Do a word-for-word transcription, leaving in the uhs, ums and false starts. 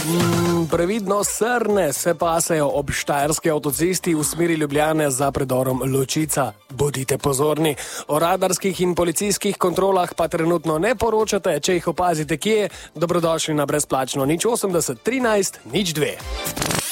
Previdno, srne se pasejo ob štajerski avtocesti v smeri Ljubljane za predorom Ločica. Bodite pozorni. O radarskih in policijskih kontrolah pa trenutno ne poročate. Če jih opazite kje, dobrodošli na brezplačno nič osemdeset trinajst nič dve.